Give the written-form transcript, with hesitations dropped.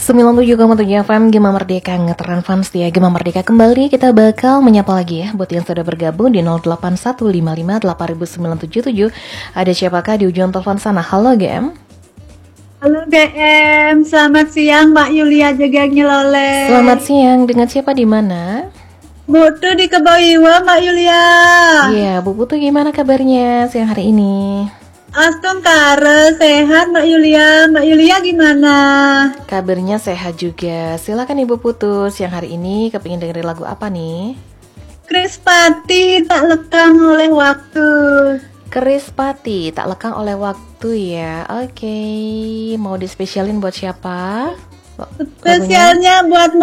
97,7 FM Gema Merdeka ngeteran fans ya. Gema Merdeka kembali, kita bakal menyapa lagi ya buat yang sudah bergabung di 0815580977. Ada siapakah di ujung telepon sana? Halo GM. Halo GM, selamat siang Mbak Yulia juga Nyelole. Selamat siang, dengan siapa di mana? Butuh di Kebaiwa Mbak Yulia. Iya, Bu Putu gimana kabarnya siang hari ini? Aston Kare, sehat Mbak Yulia. Mbak Yulia gimana? Kabarnya sehat juga. Silakan Ibu Putu, siang hari ini kepingin dengerin lagu apa nih? Krispati tak lekang oleh waktu. Krispati tak lekang oleh waktu ya. Oke, mau dispesialin buat siapa? Spesialnya buat